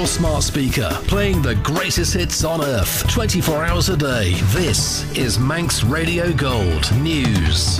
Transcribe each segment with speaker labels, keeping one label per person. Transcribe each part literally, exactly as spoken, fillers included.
Speaker 1: your smart speaker, playing the greatest hits on earth, twenty-four hours a day. This is Manx Radio Gold News.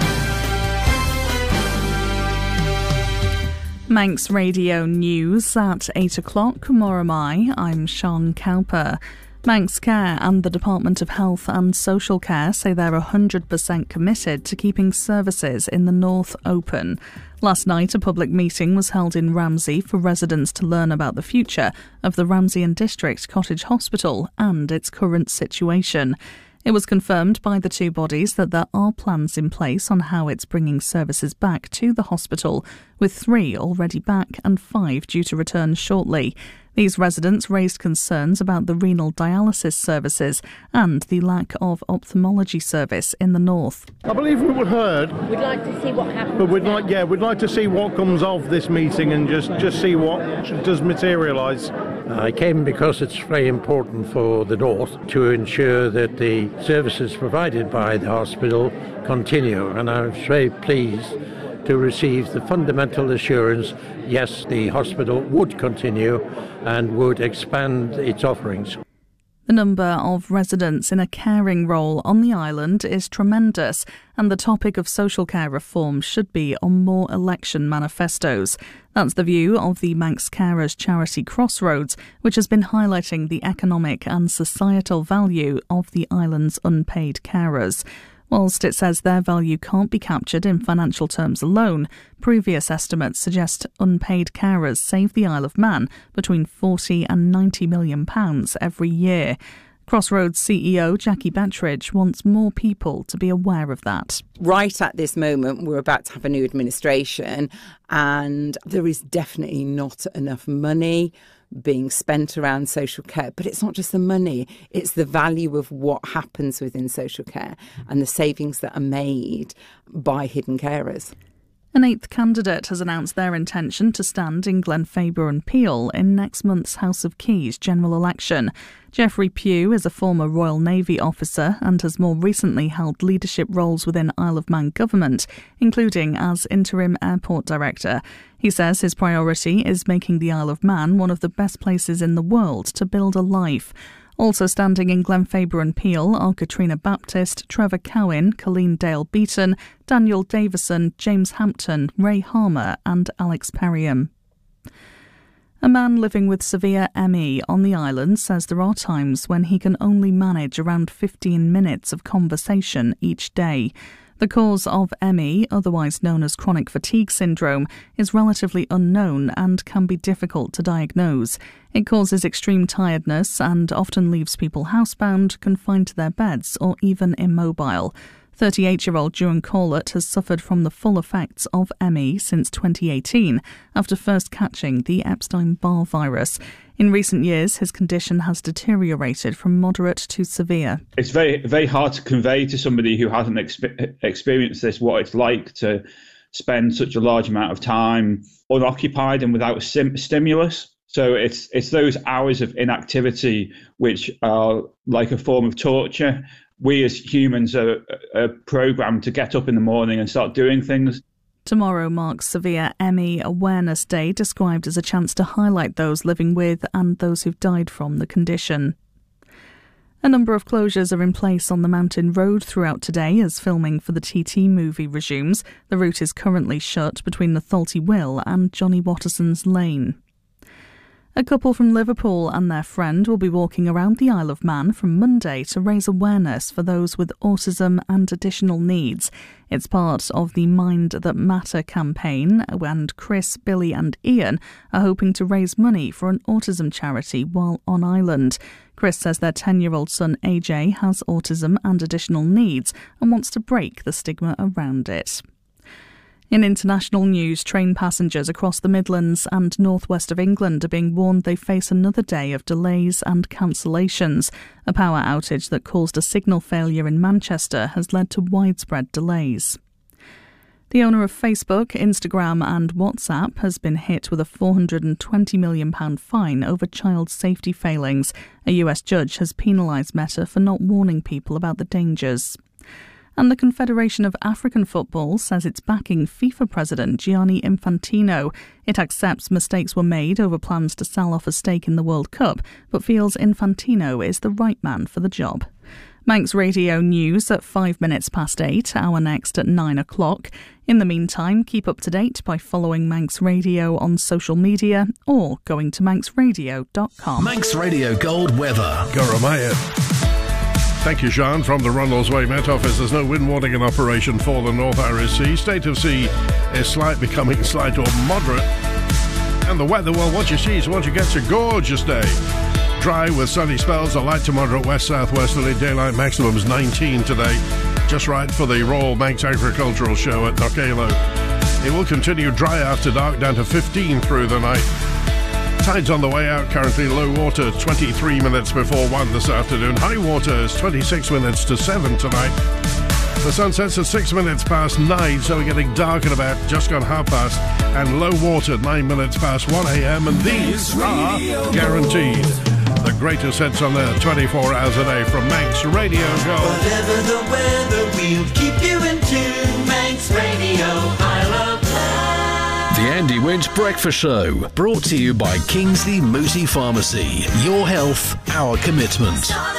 Speaker 2: Manx Radio News at eight o'clock. Moromai, I'm Sean Cowper. Manx Care and the Department of Health and Social Care say they're one hundred percent committed to keeping services in the North open. Last night, a public meeting was held in Ramsey for residents to learn about the future of the Ramsey and District Cottage Hospital and its current situation. It was confirmed by the two bodies that there are plans in place on how it's bringing services back to the hospital, with three already back and five due to return shortly. These residents raised concerns about the renal dialysis services and the lack of ophthalmology service in the north.
Speaker 3: I believe we were heard.
Speaker 4: We'd like to see what happens.
Speaker 3: But we'd like, yeah, we'd like to see what comes of this meeting and just, just see what does materialise.
Speaker 5: I came because it's very important for the North to ensure that the services provided by the hospital continue, and I was very pleased to receive the fundamental assurance, yes, the hospital would continue and would expand its offerings.
Speaker 2: The number of residents in a caring role on the island is tremendous, and the topic of social care reform should be on more election manifestos. That's the view of the Manx Carers charity Crossroads, which has been highlighting the economic and societal value of the island's unpaid carers. Whilst it says their value can't be captured in financial terms alone, previous estimates suggest unpaid carers save the Isle of Man between forty and ninety million pounds every year. Crossroads C E O Jackie Bettridge wants more people to be aware of that.
Speaker 6: Right at this moment, we're about to have a new administration, and there is definitely not enough money being spent around social care. But it's not just the money, it's the value of what happens within social care and the savings that are made by hidden carers.
Speaker 2: An eighth candidate has announced their intention to stand in Glenfaber and Peel in next month's House of Keys general election. Geoffrey Pugh is a former Royal Navy officer and has more recently held leadership roles within Isle of Man government, including as interim airport director. He says his priority is making the Isle of Man one of the best places in the world to build a life. Also standing in Glenfaber and Peel are Katrina Baptist, Trevor Cowan, Colleen Dale-Beaton, Daniel Davison, James Hampton, Ray Harmer and Alex Perriam. A man living with severe M E on the island says there are times when he can only manage around fifteen minutes of conversation each day. The cause of M E, otherwise known as chronic fatigue syndrome, is relatively unknown and can be difficult to diagnose. It causes extreme tiredness and often leaves people housebound, confined to their beds or even immobile. thirty-eight-year-old Juan Corlett has suffered from the full effects of M E since twenty eighteen, after first catching the Epstein-Barr virus. In recent years, his condition has deteriorated from moderate to severe.
Speaker 7: It's very, very hard to convey to somebody who hasn't exp- experienced this what it's like to spend such a large amount of time unoccupied and without sim- stimulus. So it's it's those hours of inactivity which are like a form of torture. We as humans are, are programmed to get up in the morning and start doing things.
Speaker 2: Tomorrow marks Severe M E Awareness Day, described as a chance to highlight those living with and those who've died from the condition. A number of closures are in place on the Mountain Road throughout today as filming for the T T movie resumes. The route is currently shut between the Thalty Will and Johnny Watterson's Lane. A couple from Liverpool and their friend will be walking around the Isle of Man from Monday to raise awareness for those with autism and additional needs. It's part of the Mind That Matter campaign, and Chris, Billy and Ian are hoping to raise money for an autism charity while on island. Chris says their ten-year-old son A J has autism and additional needs and wants to break the stigma around it. In international news, train passengers across the Midlands and northwest of England are being warned they face another day of delays and cancellations. A power outage that caused a signal failure in Manchester has led to widespread delays. The owner of Facebook, Instagram and WhatsApp has been hit with a four hundred twenty million pounds fine over child safety failings. A U S judge has penalised Meta for not warning people about the dangers. And the Confederation of African Football says it's backing FIFA president Gianni Infantino. It accepts mistakes were made over plans to sell off a stake in the World Cup, but feels Infantino is the right man for the job. Manx Radio News at five minutes past eight, our next at nine o'clock. In the meantime, keep up to date by following Manx Radio on social media or going to manx radio dot com.
Speaker 1: Manx Radio Gold weather.
Speaker 4: Goromaya. Thank you, Sean. From the Rundles Way Met Office, there's no wind warning in operation for the North Irish Sea. State of sea is slight, becoming slight or moderate. And the weather, well, what you see is what you get. It's a gorgeous day. Dry with sunny spells, a light to moderate west-southwesterly. Daylight maximum is nineteen today. Just right for the Royal Manx Agricultural Show at Knockalo. It will continue dry after dark, down to fifteen through the night. Tides on the way out, currently low water twenty-three minutes before one this afternoon. High water is twenty-six minutes to seven tonight. The sun sets at six minutes past nine, so we're getting dark at about just gone half past. And low water nine minutes past one a.m. And these are guaranteed the greatest hits on there twenty-four hours a day from Manx Radio Gold.
Speaker 8: Whatever the weather, we'll keep you in tune. Manx Radio, I love that.
Speaker 1: The Andy Winch Breakfast Show, brought to you by Kingsley Mooti Pharmacy. Your health, our commitment.